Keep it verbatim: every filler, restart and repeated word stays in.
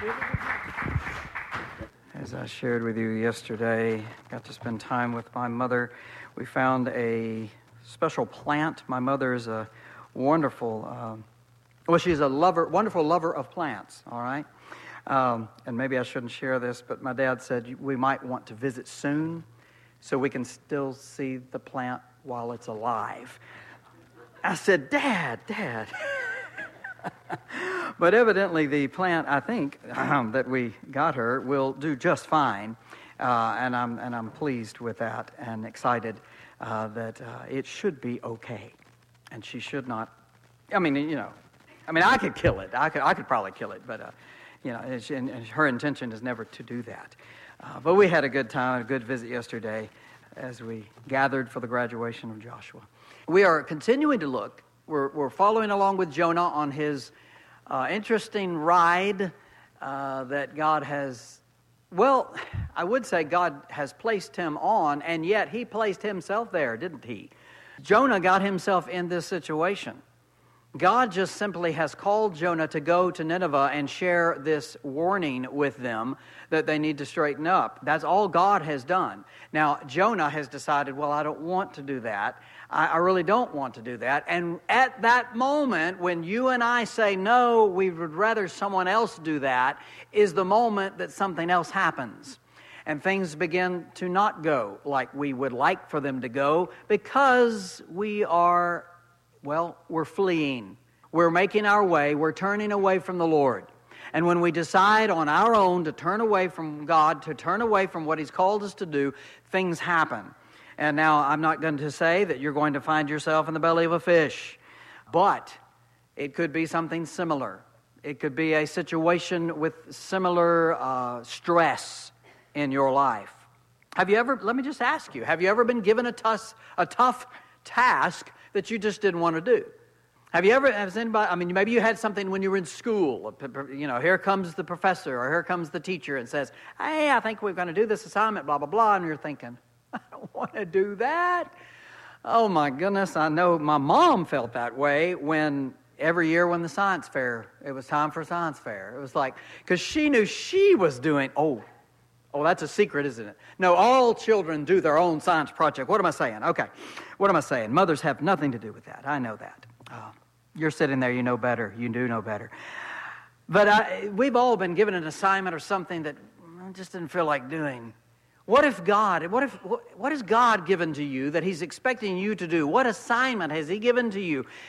As I shared with you yesterday, got to spend time with my mother. We found a special plant. My mother is a wonderful, um, well, she's a lover, wonderful lover of plants, all right? Um, and maybe I shouldn't share this, but my dad said we might want to visit soon so we can still see the plant while it's alive. I said, Dad, Dad. But evidently the plant, I think, um, that we got her will do just fine, uh, and I'm and I'm pleased with that and excited uh, that uh, it should be okay, and she should not. I mean, you know, I mean, I could kill it. I could I could probably kill it, but uh, you know, and, she, and her intention is never to do that. Uh, but we had a good time, a good visit yesterday, as we gathered for the graduation of Joshua. We are continuing to look. We're, we're following along with Jonah on his uh, interesting ride uh, that God has, well, I would say God has placed him on, and yet he placed himself there, didn't he? Jonah got himself in this situation. God just simply has called Jonah to go to Nineveh and share this warning with them that they need to straighten up. That's all God has done. Now, Jonah has decided, well, I don't want to do that. I, I really don't want to do that. And at that moment, when you and I say, no, we would rather someone else do that, is the moment that something else happens. And things begin to not go like we would like for them to go because we are... Well, we're fleeing. We're making our way. We're turning away from the Lord. And when we decide on our own to turn away from God, to turn away from what He's called us to do, things happen. And now, I'm not going to say that you're going to find yourself in the belly of a fish, but it could be something similar. It could be a situation with similar uh, stress in your life. Have you ever, let me just ask you, have you ever been given a tough, a tough task that you just didn't want to do? Have you ever, has anybody, I mean, maybe you had something when you were in school, you know, here comes the professor or here comes the teacher and says, hey, I think we're going to do this assignment, blah, blah, blah, and you're thinking, I don't want to do that. Oh my goodness, I know my mom felt that way when every year when the science fair, it was time for science fair. It was like, because she knew she was doing, oh, Oh, that's a secret, isn't it? No, all children do their own science project. What am I saying? Okay, what am I saying? Mothers have nothing to do with that. I know that. Uh, you're sitting there, you know better. You do know better. But I, we've all been given an assignment or something that I just didn't feel like doing. What if God, what if, what, what has God given to you that He's expecting you to do? What assignment has He given to you?